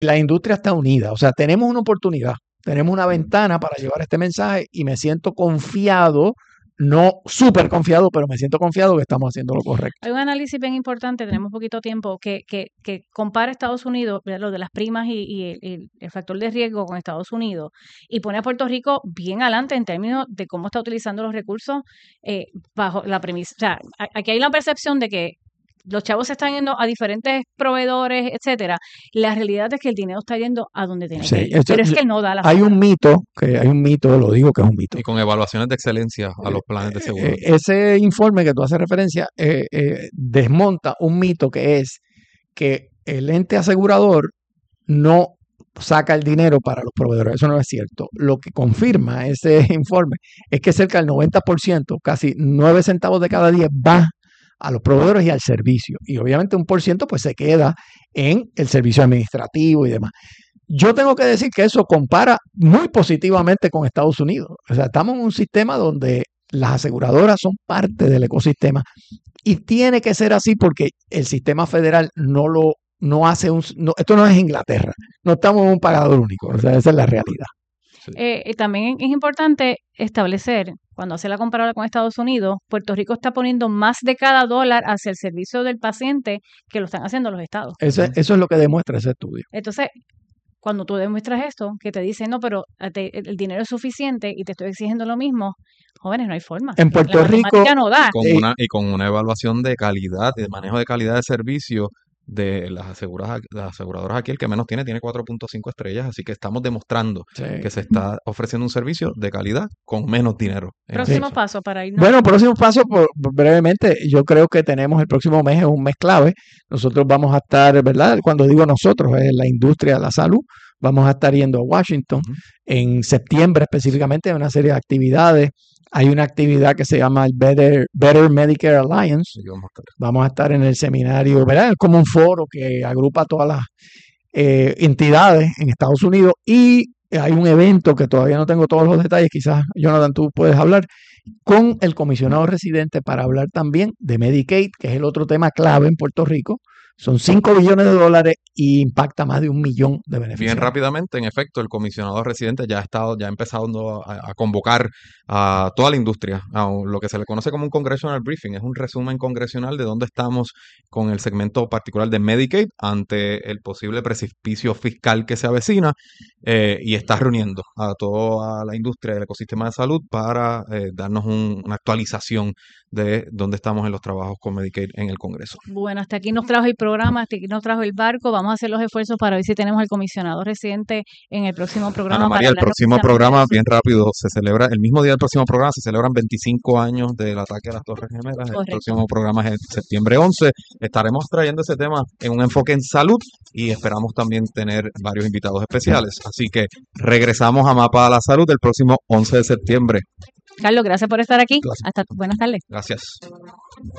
La industria está unida, o sea, tenemos una oportunidad, tenemos una ventana para llevar este mensaje y me siento confiado, no súper confiado, pero me siento confiado que estamos haciendo lo correcto. Hay un análisis bien importante, tenemos poquito tiempo, que compara Estados Unidos, lo de las primas y el factor de riesgo con Estados Unidos, y pone a Puerto Rico bien adelante en términos de cómo está utilizando los recursos bajo la premisa. O sea, aquí hay la percepción de que los chavos se están yendo a diferentes proveedores, etcétera. La realidad es que el dinero está yendo a donde tiene que ir. Pero es que no da la hay un mito, lo digo que es un mito. Y con evaluaciones de excelencia a los planes de seguro. Ese informe que tú haces referencia desmonta un mito que es que el ente asegurador no saca el dinero para los proveedores. Eso no es cierto. Lo que confirma ese informe es que cerca del 90%, casi 9 centavos de cada 10 va a los proveedores y al servicio. Y obviamente 1% pues se queda en el servicio administrativo y demás. Yo tengo que decir que eso compara muy positivamente con Estados Unidos. O sea, estamos en un sistema donde las aseguradoras son parte del ecosistema y tiene que ser así porque el sistema federal no hace esto no es Inglaterra. No estamos en un pagador único. O sea, esa es la realidad. Sí. También es importante establecer, cuando hace la comparación con Estados Unidos, Puerto Rico está poniendo más de cada dólar hacia el servicio del paciente que lo están haciendo los estados. Eso es lo que demuestra ese estudio. Entonces, cuando tú demuestras esto, que te dicen, no, pero el dinero es suficiente y te estoy exigiendo lo mismo, jóvenes, no hay forma. En Puerto Rico no da. Y con una evaluación de calidad, de manejo de calidad de servicio de las aseguradoras aquí, el que menos tiene 4.5 estrellas, así que estamos demostrando que se está ofreciendo un servicio de calidad con menos dinero. Próximo paso para irnos. Bueno, próximo paso, brevemente, yo creo que tenemos el próximo mes, es un mes clave. Nosotros vamos a estar, ¿verdad? Cuando digo nosotros, es la industria de la salud. Vamos a estar yendo a Washington en septiembre específicamente, en una serie de actividades. Hay una actividad que se llama el Better Medicare Alliance. Vamos a estar en el seminario, ¿verdad? Es como un foro que agrupa todas las entidades en Estados Unidos y hay un evento que todavía no tengo todos los detalles, quizás Jonathan tú puedes hablar, con el comisionado residente para hablar también de Medicaid, que es el otro tema clave en Puerto Rico. Son $5 billones y impacta más de 1 millón de beneficiarios. Bien rápidamente, en efecto, el comisionado residente ya ha empezado a convocar a toda la industria a lo que se le conoce como un congressional briefing. Es un resumen congresional de dónde estamos con el segmento particular de Medicaid ante el posible precipicio fiscal que se avecina y está reuniendo a toda la industria del ecosistema de salud para darnos una actualización de dónde estamos en los trabajos con Medicaid en el Congreso. Bueno, hasta aquí nos trajo el programa, hasta aquí nos trajo el barco. Vamos a hacer los esfuerzos para ver si tenemos el comisionado residente en el próximo programa. Ana María, el próximo programa, bien rápido, se celebra, el mismo día del próximo programa se celebran 25 años del ataque a las Torres Gemelas. Correcto. El próximo programa es el septiembre 11. Estaremos trayendo ese tema en un enfoque en salud y esperamos también tener varios invitados especiales. Así que regresamos a Mapa a la Salud el próximo 11 de septiembre. Carlos, gracias por estar aquí. Buenas tardes. Gracias.